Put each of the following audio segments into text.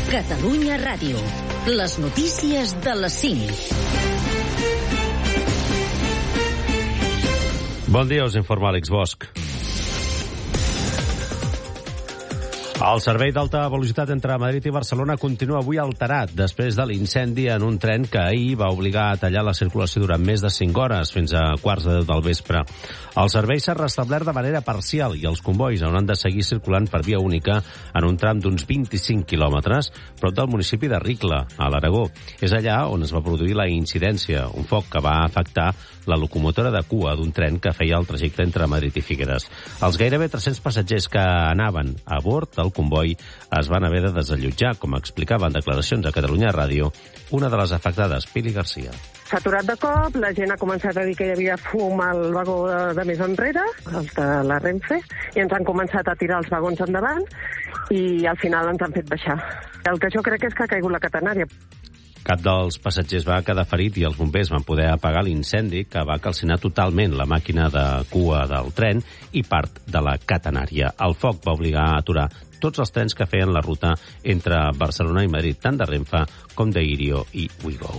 Catalunya Ràdio. Les notícies de les 5. Bon dia, us informa Àlex Bosch. El servei d'alta velocitat entre Madrid i Barcelona continua avui alterat després de l'incendi en un tren que ahir va obligar a tallar la circulació durant més de 5 hores, fins a 11:15 del vespre. El servei s'ha restablert de manera parcial i els convois hauran de seguir circulant per via única en un tram d'uns 25 quilòmetres prop del municipi de Ricla, a l'Aragó. És allà on es va produir la incidència, un foc que va afectar la locomotora de cua d'un tren que feia el trajecte entre Madrid i Figueres. Els gairebé 300 passatgers que anaven a bord del comboi es van haver de desallotjar, com explicava en declaracions a Catalunya Ràdio una de les afectades, Pili Garcia. S'ha aturat de cop, la gent ha començat a dir que hi havia fum al vagó de més enrere, els de la Renfe, i ens han començat a tirar els vagons endavant i al final ens han fet baixar. El que jo crec és que ha caigut la catenària. Cap dels passatgers va quedar ferit i els bombers van poder apagar l'incendi que va calcinar totalment la màquina de cua del tren i part de la catenària. El foc va obligar a aturar tots els trens que feien la ruta entre Barcelona i Madrid, tant de Renfe com d'Irio i Ouigo.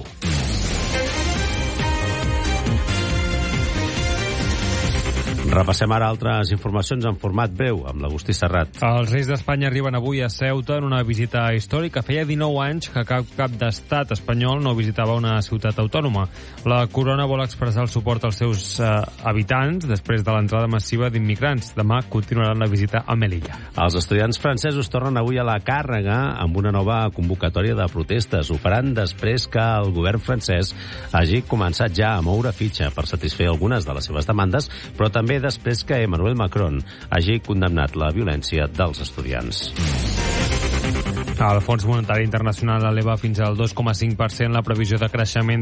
Repassem ara altres informacions en format breu amb l'Agustí Serrat. Els Reis d'Espanya arriben avui a Ceuta en una visita històrica. Feia 19 anys que cap d'estat espanyol no visitava una ciutat autònoma. La corona vol expressar el suport als seus habitants després de l'entrada massiva d'immigrants. Demà continuaran la visita a Melilla. Els estudiants francesos tornen avui a la càrrega amb una nova convocatòria de protestes. Ho faran després que el govern francès hagi començat ja a moure fitxa per satisfer algunes de les seves demandes, però també després que Emmanuel Macron hagi condemnat la violència dels estudiants. El Fons Monetari Internacional eleva fins al 2,5% la previsió de creixement